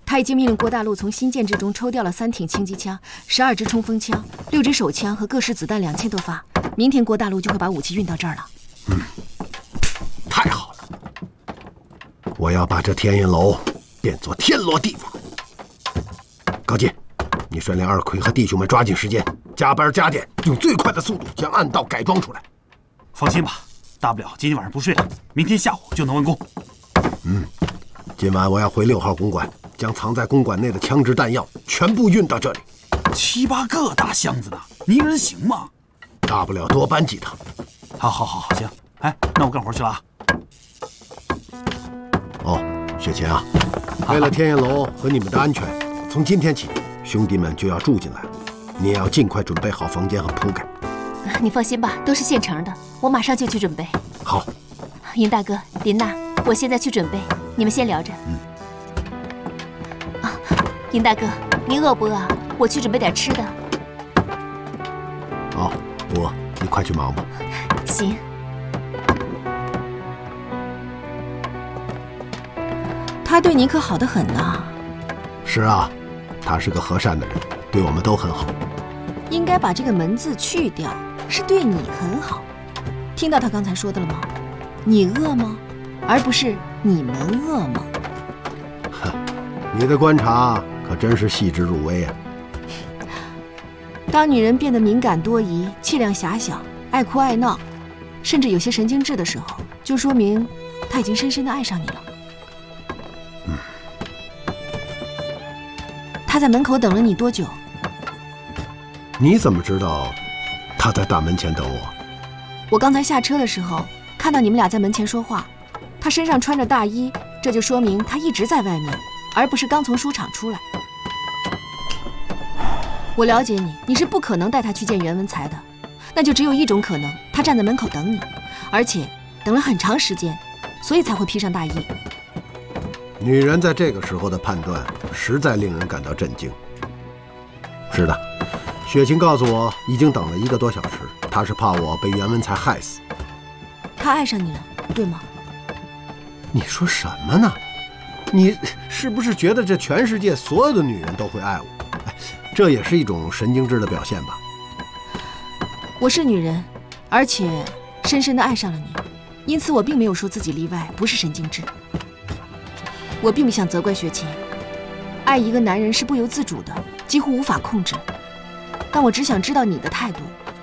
他已经命令郭大陆从新建制中抽调了3挺轻机枪、12支冲锋枪、6支手枪和各式子弹2000多发。明天郭大陆就会把武器运到这儿了。 太好了！我要把这天印楼变作天罗地网。高进，你率领二奎和弟兄们抓紧时间，加班加点，用最快的速度将暗道改装出来。 放心吧，大不了今天晚上不睡了，明天下午就能完工。 今晚我要回6号公馆，将藏在公馆内的枪支弹药全部运到这里。 7、8个大箱子呢，你一个人行吗？ 大不了多搬几趟。 好，行。哎，那我干活去了啊。 雪琴啊，为了天印楼和你们的安全，从今天起，兄弟们就要住进来了。你也要尽快准备好房间和铺盖。 你放心吧，都是现成的，我马上就去准备。 好， 云大哥、林娜，我现在去准备，你们先聊着。云大哥，你饿不饿？我去准备点吃的。 不饿，你快去忙吧。 行。 他对你可好得很呐。 是啊，他是个和善的人，对我们都很好。 应该把这个门字去掉，是对你很好。听到他刚才说的了吗？你饿吗？而不是你们饿吗？ 你的观察可真是细致入微啊。 当女人变得敏感多疑、气量狭小、爱哭爱闹，甚至有些神经质的时候，就说明她已经深深地爱上你了。她在门口等了你多久？ 你怎么知道她在大门前等我？ 我刚才下车的时候看到你们俩在门前说话，她身上穿着大衣，这就说明她一直在外面，而不是刚从书场出来。我了解你，你是不可能带她去见袁文才的，那就只有一种可能，她站在门口等你，而且等了很长时间，所以才会披上大衣。 女人在这个时候的判断实在令人感到震惊。是的，雪晴告诉我已经等了1个多小时，她是怕我被袁文才害死。 她爱上你了，对吗？ 你说什么呢？你是不是觉得这全世界所有的女人都会爱我？这也是一种神经质的表现吧？ 我是女人，而且深深地爱上了你，因此我并没有说自己例外，不是神经质。我并不想责怪雪琴，爱一个男人是不由自主的，几乎无法控制。但我只想知道你的态度。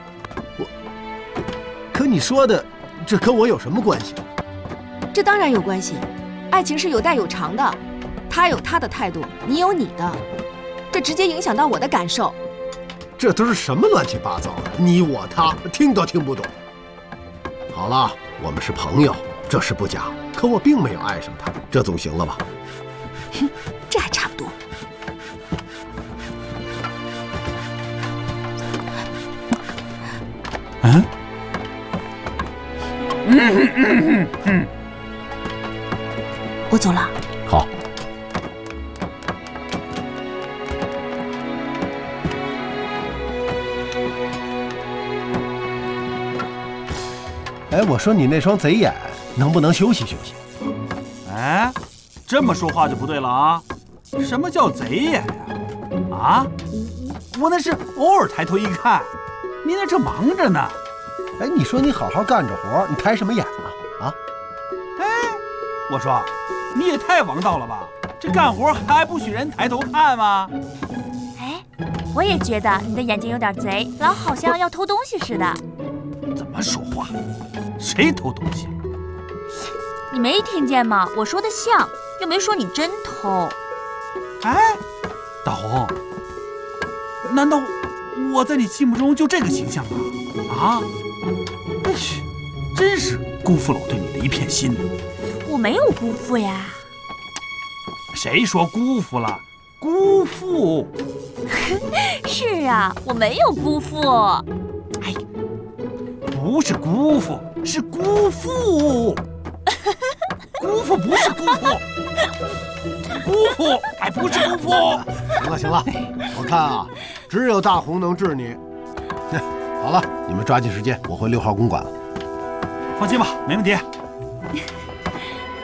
可你说的，这跟我有什么关系？ 这当然有关系，爱情是有代有偿的，他有他的态度，你有你的，这直接影响到我的感受。 这都是什么乱七八糟的？你我他，听都听不懂。好了，我们是朋友，这是不假，可我并没有爱上他，这总行了吧？ 哼，这还差不多。我走了。 好。哎，我说你那双贼眼能不能休息休息？ 哎，这么说话就不对了啊！什么叫贼眼呀？啊，我那是偶尔抬头一看，你那正忙着呢。 哎，你说你好好干着活，你抬什么眼啊？ 哎，我说你也太王道了吧！这干活还不许人抬头看吗？ 哎，我也觉得你的眼睛有点贼，老好像要偷东西似的。 怎么说话？谁偷东西？ 你没听见吗？我说的像，又没说你真偷。 哎，大红，难道我在你心目中就这个形象啊？啊？哎去，真是辜负了我对你的一片心。 我没有辜负呀。 谁说辜负了？辜负。 是啊，我没有辜负。 哎，不是辜负，是辜负。辜负不是辜负，辜负哎，不是辜负。 行了，我看啊，只有大红能治你。好了，你们抓紧时间，我回6号公馆了。 放心吧，没问题。